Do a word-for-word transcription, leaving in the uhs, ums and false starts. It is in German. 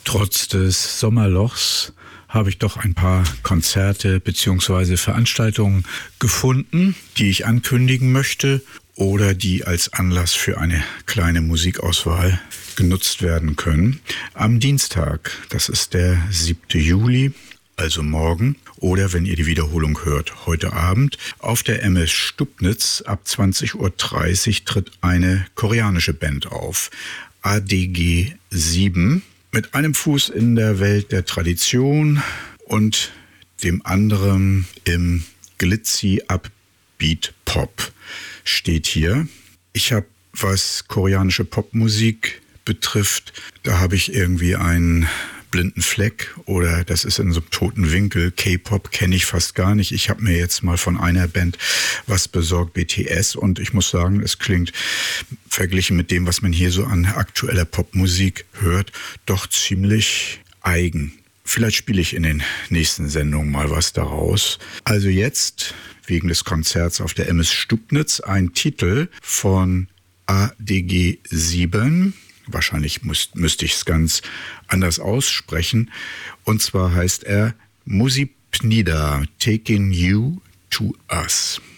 Trotz des Sommerlochs habe ich doch ein paar Konzerte bzw. Veranstaltungen gefunden, die ich ankündigen möchte oder die als Anlass für eine kleine Musikauswahl genutzt werden können. Am Dienstag, das ist der siebte Juli, also morgen, oder wenn ihr die Wiederholung hört, heute Abend, auf der M S Stubnitz ab zwanzig Uhr dreißig tritt eine koreanische Band auf, A D G sieben, mit einem Fuß in der Welt der Tradition und dem anderen im Glitzy Upbeat Pop steht hier. Ich habe, was koreanische Popmusik betrifft, da habe ich irgendwie einen blinden Fleck oder das ist in so einem toten Winkel. K-Pop kenne ich fast gar nicht. Ich habe mir jetzt mal von einer Band was besorgt, B T S, und ich muss sagen, es klingt verglichen mit dem, was man hier so an aktueller Popmusik hört, doch ziemlich eigen. Vielleicht spiele ich in den nächsten Sendungen mal was daraus. Also jetzt, wegen des Konzerts auf der M S Stubnitz, ein Titel von A D G sieben. Wahrscheinlich muss, müsste ich es ganz anders aussprechen. Und zwar heißt er Musipnida, Taking You to Us.